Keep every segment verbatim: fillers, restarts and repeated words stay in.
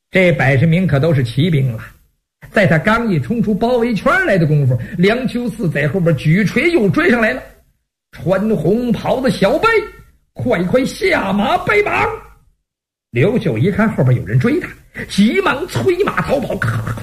这百十名可都是骑兵了。在他刚一冲出包围圈来的功夫，梁秋四在后边举锤又追上来了。穿红袍的小辈，快快下马背绑！刘秀一看后边有人追他，急忙催马逃跑。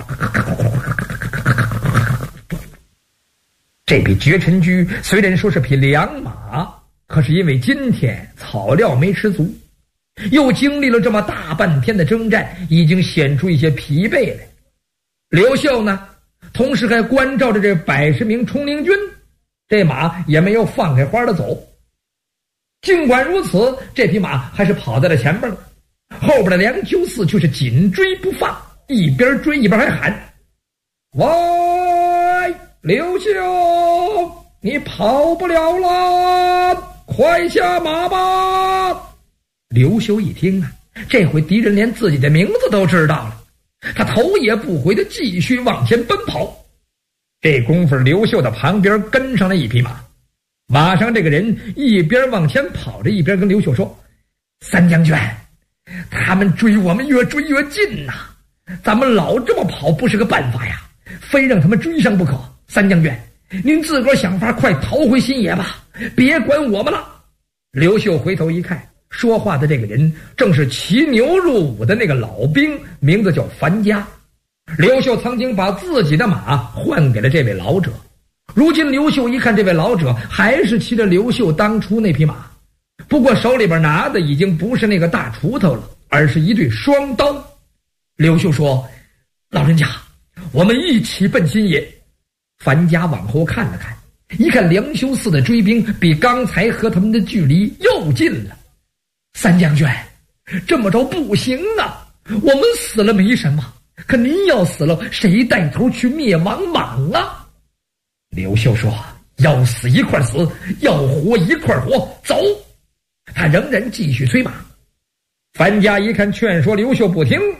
这匹绝尘驹虽然说是匹良马，可是因为今天草料没吃足，又经历了这么大半天的征战，已经显出一些疲惫来。刘秀呢，同时还关照着这百十名冲灵军，这马也没有放开花的走。尽管如此，这匹马还是跑在了前边了，后边的梁秋四却是紧追不放，一边追一边还喊：喂，刘秀，你跑不了了，快下马吧！刘秀一听啊，这回敌人连自己的名字都知道了，他头也不回的继续往前奔跑。这功夫，刘秀的旁边跟上了一匹马，马上这个人一边往前跑着，一边跟刘秀说：三将军，他们追我们越追越近呐、啊，咱们老这么跑不是个办法呀，非让他们追上不可。三将军，您自个儿想法快逃回新野吧，别管我们了。刘秀回头一看，说话的这个人正是骑牛入伍的那个老兵，名字叫樊家。刘秀曾经把自己的马换给了这位老者，如今刘秀一看这位老者还是骑着刘秀当初那匹马，不过手里边拿的已经不是那个大锄头了，而是一对双刀。刘秀说：老人家，我们一起奔新野。樊家往后看了看，一看梁秋四的追兵比刚才和他们的距离又近了。三将军，这么着不行啊，我们死了没什么，可您要死了，谁带头去灭王莽啊？刘秀说：要死一块死，要活一块活，走！他仍然继续催马。樊家一看劝说刘秀不听，